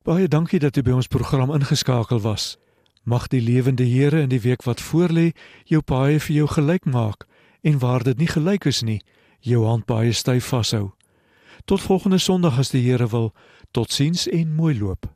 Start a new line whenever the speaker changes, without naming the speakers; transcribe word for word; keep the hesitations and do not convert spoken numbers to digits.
Baie dankie dat u by ons program ingeskakel was. Mag die lewende Here in die week wat voorlê jou paaie vir jou gelyk maak en waar dit nie gelyk is nie, jou hand baie styf vashou. Tot volgende Sondag as die Here wil. Totsiens en mooi loop.